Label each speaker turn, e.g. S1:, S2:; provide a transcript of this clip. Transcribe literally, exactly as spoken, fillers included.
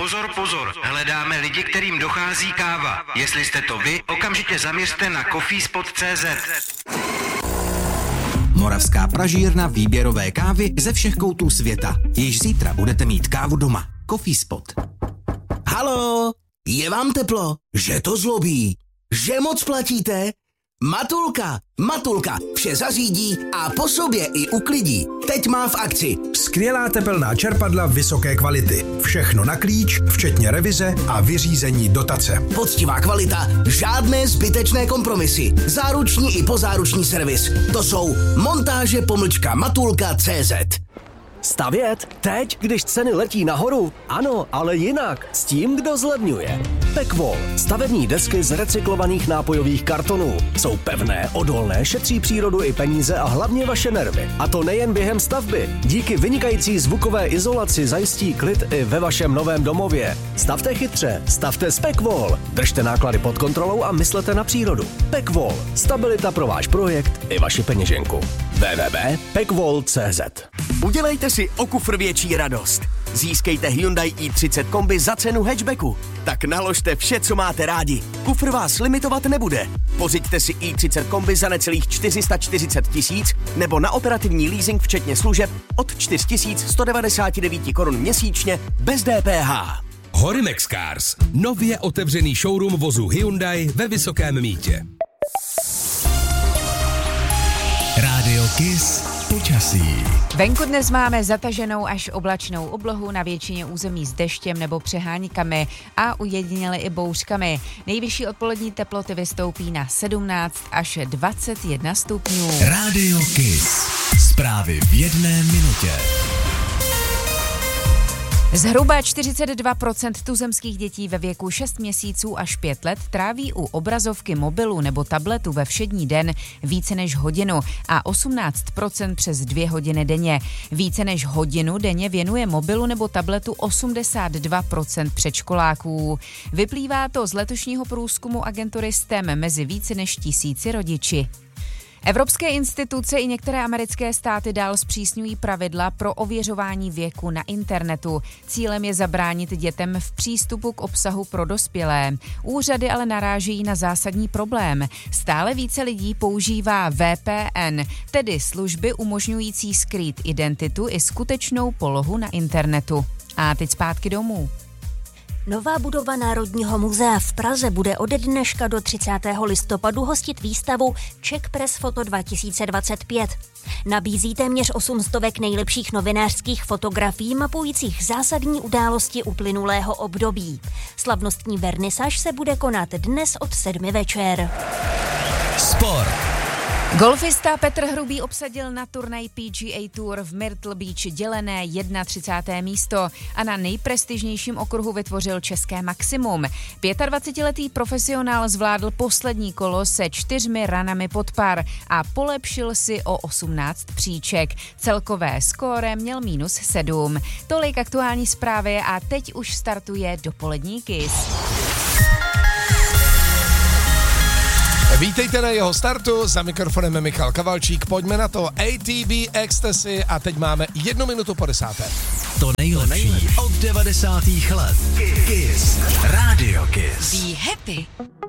S1: Pozor, pozor, hledáme lidi, kterým dochází káva. Jestli jste to vy, okamžitě zaměřte na coffeespot tečka cé zet.
S2: Moravská pražírna výběrové kávy ze všech koutů světa. Již zítra budete mít kávu doma. Coffeespot.
S3: Halo, je vám teplo? Že to zlobí? Že moc platíte? Matulka, Matulka vše zařídí a po sobě i uklidí. Teď má v akci
S4: skvělá tepelná čerpadla vysoké kvality. Všechno na klíč, včetně revize a vyřízení dotace.
S3: Poctivá kvalita, žádné zbytečné kompromisy. Záruční i pozáruční servis. To jsou montáže pomlčka matulka tečka cé zet.
S5: Stavět? Teď, když ceny letí nahoru? Ano, ale jinak. S tím, kdo zlevňuje. Pekvol. Stavební desky z recyklovaných nápojových kartonů. Jsou pevné, odolné, šetří přírodu i peníze a hlavně vaše nervy. A to nejen během stavby. Díky vynikající zvukové izolaci zajistí klid i ve vašem novém domově. Stavte chytře, stavte s Pekvol. Držte náklady pod kontrolou a myslete na přírodu. Pekvol. Stabilita pro váš projekt i vaši peněženku. w w w tečka pekvol tečka cé zet.
S6: Udělejte si o kufr větší radost. Získejte Hyundai i třicet kombi za cenu hatchbacku. Tak naložte vše, co máte rádi. Kufr vás limitovat nebude. Pořiďte si i třicet kombi za necelých čtyři sta čtyřicet tisíc nebo na operativní leasing včetně služeb od čtyři tisíce sto devadesát devět korun měsíčně bez D P H.
S7: Horimex Cars. Nově otevřený showroom vozu Hyundai ve Vysokém Mýtě.
S8: Rádio Kiss. Počasí.
S9: Venku dnes máme zataženou až oblačnou oblohu, na většině území s deštěm nebo přeháňkami a ujediněle i bouřkami. Nejvyšší odpolední teploty vystoupí na sedmnáct až dvacet jedna stupňů.
S8: Rádio Kiss. Zprávy v jedné minutě.
S9: Zhruba čtyřicet dva procent tuzemských dětí ve věku šest měsíců až pět let tráví u obrazovky mobilu nebo tabletu ve všední den více než hodinu a osmnáct procent přes dvě hodiny denně. Více než hodinu denně věnuje mobilu nebo tabletu osmdesát dva procent předškoláků. Vyplývá to z letošního průzkumu agentury S T E M mezi více než tisíci rodiči. Evropské instituce i některé americké státy dál zpřísňují pravidla pro ověřování věku na internetu. Cílem je zabránit dětem v přístupu k obsahu pro dospělé. Úřady ale narážejí na zásadní problém. Stále více lidí používá V P N, tedy služby umožňující skrýt identitu i skutečnou polohu na internetu. A teď zpátky domů.
S10: Nová budova Národního muzea v Praze bude ode dneška do třicátého listopadu hostit výstavu Czech Press Photo dva tisíce dvacet pět. Nabízí téměř osm stovek nejlepších novinářských fotografií mapujících zásadní události uplynulého období. Slavnostní vernisáž se bude konat dnes od sedmi večer.
S8: Sport.
S9: Golfista Petr Hrubý obsadil na turnaj P G A Tour v Myrtle Beach dělené třicáté první místo a na nejprestižnějším okruhu vytvořil české maximum. dvacetiletý profesionál zvládl poslední kolo se čtyřmi ranami pod par a polepšil si o osmnáct příček. Celkové skóre měl mínus sedm. Tolik aktuální zprávy a teď už startuje dopolední Kiss.
S11: Vítejte na jeho startu, za mikrofonem je Michal Kavalčík, pojďme na to. A T B Ecstasy a teď máme jednu minutu po desáté.
S8: To nejlepší, to nejlepší. Od devadesátých let. Kiss. Rádio Kiss.
S9: Be happy.